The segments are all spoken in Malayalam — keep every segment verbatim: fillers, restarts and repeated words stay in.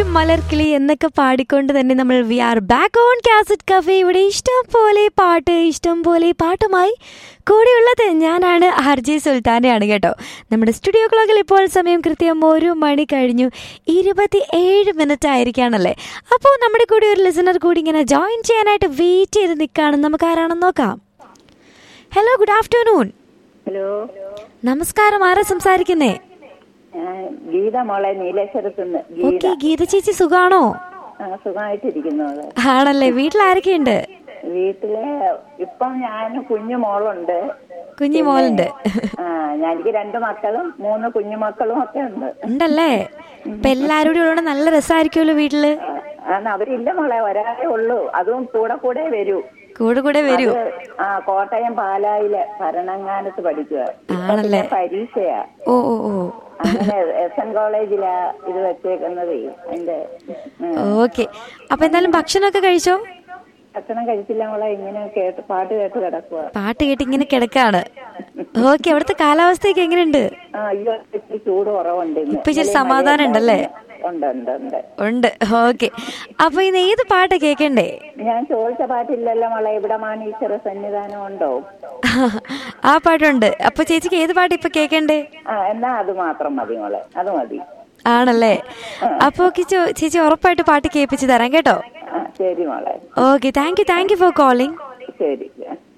മലർക്കിളി എന്നൊക്കെ പാടിക്കൊണ്ട് തന്നെ നമ്മൾ V are back on cassette cafe. ഇവിടെ ഇഷ്ടം പോലെ പാട്ട്, ഇഷ്ടം പോലെ പാട്ടുമായി കൂടെയുള്ളത് ഞാനാണ് ആർ ജെ സുൽത്താനയാണ് കേട്ടോ. നമ്മുടെ സ്റ്റുഡിയോ ക്ലോക്കിൽ ഇപ്പോൾ സമയം കൃത്യം ഒരു മണി കഴിഞ്ഞു ഇരുപത്തി ഏഴ് മിനിറ്റ് ആയിരിക്കുകയാണല്ലേ. അപ്പോൾ നമ്മുടെ കൂടെ ഒരു ലിസണർ കൂടി ഇങ്ങനെ ജോയിൻ ചെയ്യാനായിട്ട് വെയിറ്റ് ചെയ്ത് നിൽക്കുകയാണ്. നമുക്ക് ആരാണെന്ന് നോക്കാം. Hello, good afternoon. ഹലോ, നമസ്കാരം. ആരാ സംസാരിക്കുന്നേ? ഗീത മോളെ, നീലേശ്വരത്തുനിന്ന്. ഓക്കെ, ഗീത ചേച്ചി സുഖാണോ? സുഖമായിട്ടിരിക്കുന്നു. ആണല്ലേ. വീട്ടിൽ ആരൊക്കെയുണ്ട്? വീട്ടില് ഇപ്പം ഞാൻ കുഞ്ഞു മോളുണ്ട്. കുഞ്ഞു മോളുണ്ട്. ആ, എനിക്ക് രണ്ട് മക്കളും മൂന്ന് കുഞ്ഞുമക്കളും ഒക്കെ ഉണ്ട്. ഉണ്ടല്ലേ. ഇപ്പൊ എല്ലാരും കൂടി ഉള്ള നല്ല രസമായിരിക്കുമല്ലോ വീട്ടില്. അവരില്ല മോളെ, ഒരാളേ ഉള്ളൂ. അതും കൂടെ കൂടെ വരൂ. കൂടെ കൂടെ വരൂ. ആ, കോട്ടയം പാലായിലെ ഭരണങ്ങാനത്ത് പഠിക്കുക. ആണല്ലേ. പരീക്ഷയാ. ഓ ഓ ഓ അങ്ങനെ എസ് എൻ കോളേജിലാ ഇത് വെച്ചേക്കുന്നത്. എന്റെ ഓക്കെ. അപ്പൊ എന്തായാലും ഭക്ഷണമൊക്കെ കഴിച്ചോ? ഭക്ഷണം കഴിച്ചില്ല മോളെ, ഇങ്ങനെ കേട്ട് പാട്ട് കേട്ട് കിടക്കുക. പാട്ട് കേട്ട് ഇങ്ങനെ കിടക്കാണ്. ഓക്കെ. അവിടുത്തെ കാലാവസ്ഥയൊക്കെ എങ്ങനെയുണ്ട്? അയ്യോ, ചൂട് കുറവുണ്ട്. ഇപ്പൊ ഇച്ചിരി സമാധാനം ഉണ്ടല്ലേ? ഉണ്ട് ഉണ്ട് ഉണ്ട് ഉണ്ട്. ഓക്കെ. അപ്പൊ ഇന്ന് ഏത് പാട്ടാ കേക്കണ്ടേ? ഞാൻ ചോദിച്ച പാട്ടില്ലല്ലോ മോളെ. ഇവിടെ മാനീശ്വര സന്നിധാനം ഉണ്ടോ? ആ പാട്ടുണ്ട്. അപ്പൊ ചേച്ചിക്ക് ഏത് പാട്ട് ഇപ്പൊ കേക്കണ്ടേ? ആ, എന്നാ അത് മാത്രം മതി മോളെ, അത് മതി. ആണല്ലേ. അപ്പൊ ചേച്ചി ഉറപ്പായിട്ട് പാട്ട് കേൾപ്പിച്ച് തരാം കേട്ടോ. ശരി മോളെ. Okay, thank you thank you for calling. ശരി.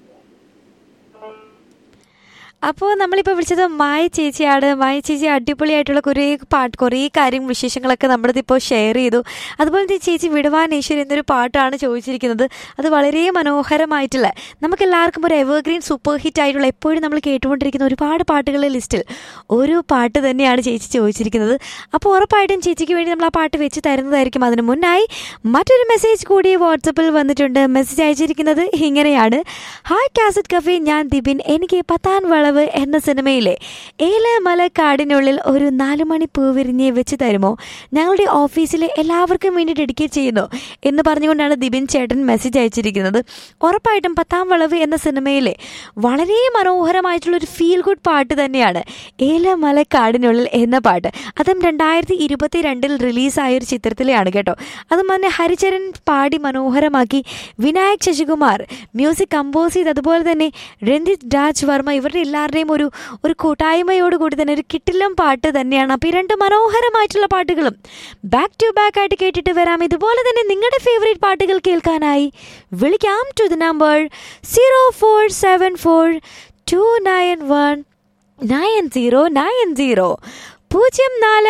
അപ്പോൾ നമ്മളിപ്പോൾ വിളിച്ചത് മായ ചേച്ചിയാണ്. മായ ചേച്ചി അടിപൊളിയായിട്ടുള്ള കുറേ പാട്ട്, കുറേ കാര്യം, വിശേഷങ്ങളൊക്കെ നമ്മളിതിപ്പോൾ ഷെയർ ചെയ്തു. അതുപോലെ തന്നെ ചേച്ചി വിടുവാനേശ്വരി എന്നൊരു പാട്ടാണ് ചോദിച്ചിരിക്കുന്നത്. അത് വളരെ മനോഹരമായിട്ടുള്ള, നമുക്കെല്ലാവർക്കും ഒരു എവർഗ്രീൻ സൂപ്പർ ഹിറ്റ് ആയിട്ടുള്ള, എപ്പോഴും നമ്മൾ കേട്ടുകൊണ്ടിരിക്കുന്ന ഒരുപാട് പാട്ടുകളുടെ ലിസ്റ്റിൽ ഒരു പാട്ട് തന്നെയാണ് ചേച്ചി ചോദിച്ചിരിക്കുന്നത്. അപ്പോൾ ഉറപ്പായിട്ടും ചേച്ചിക്ക് വേണ്ടി നമ്മൾ ആ പാട്ട് വെച്ച് തരുന്നതായിരിക്കും. അതിന് മുന്നായി മറ്റൊരു മെസ്സേജ് കൂടി വാട്സപ്പിൽ വന്നിട്ടുണ്ട്. മെസ്സേജ് അയച്ചിരിക്കുന്നത് ഇങ്ങനെയാണ്: ഹായ് കാസറ്റ് കഫേ, ഞാൻ ദിബിൻ. എനിക്ക് പത്താൻ വളവ് എന്ന സിനിമയിലെ ഏലമല കാടിനുള്ളിൽ ഒരു നാലുമണി പൂവിരിഞ്ഞ് വെച്ച് തരുമോ? ഞങ്ങളുടെ ഓഫീസിലെ എല്ലാവർക്കും വേണ്ടി ഡെഡിക്കേറ്റ് ചെയ്യുന്നു എന്ന് പറഞ്ഞുകൊണ്ടാണ് ദിബിൻ ചേട്ടൻ മെസ്സേജ് അയച്ചിരിക്കുന്നത്. ഉറപ്പായിട്ടും പത്താം വളവ് എന്ന സിനിമയിലെ വളരെ മനോഹരമായിട്ടുള്ളൊരു ഫീൽ ഗുഡ് പാട്ട് തന്നെയാണ് ഏലമല കാടിനുള്ളിൽ എന്ന പാട്ട്. അതും രണ്ടായിരത്തി ഇരുപത്തി രണ്ടിൽ റിലീസായ ഒരു ചിത്രത്തിലെയാണ് കേട്ടോ. അതും തന്നെ ഹരിചരൺ പാടി മനോഹരമാക്കി, വിനായക് ശശികുമാർ മ്യൂസിക് കമ്പോസ് ചെയ്ത്, അതുപോലെ തന്നെ രഞ്ജിത് രാജ് വർമ്മ, ഇവരുടെ എല്ലാവരുടെയും ഒരു ഒരു കൂട്ടായ്മയോടുകൂടി തന്നെ ഒരു കിട്ടില്ലം പാട്ട് തന്നെയാണ്. അപ്പോൾ ഈ രണ്ട് മനോഹരമായിട്ടുള്ള പാട്ടുകളും ബാക്ക് ടു ബാക്ക് ആയിട്ട് കേട്ടിട്ട് വരാം. ഇതുപോലെ തന്നെ നിങ്ങളുടെ ഫേവറേറ്റ് പാട്ടുകൾ കേൾക്കാനായി വിളിക്കാം to the number zero four seven four to nine one nine zero nine zero പൂജ്യം നാല്